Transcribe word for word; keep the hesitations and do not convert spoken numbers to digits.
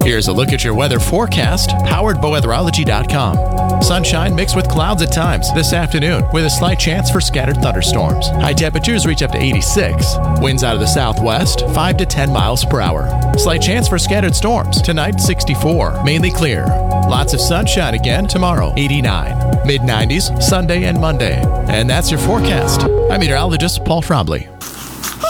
Here's a look at your weather forecast, powered by weatherology dot com. Sunshine mixed with clouds at times this afternoon, with a slight chance for scattered thunderstorms. High temperatures reach up to eighty-six. Winds out of the southwest, five to ten miles per hour. Slight chance for scattered storms. Tonight, sixty-four. Mainly clear. Lots of sunshine again tomorrow, eighty-nine. mid nineties Sunday and Monday. And that's your forecast. I'm meteorologist Paul Trombley.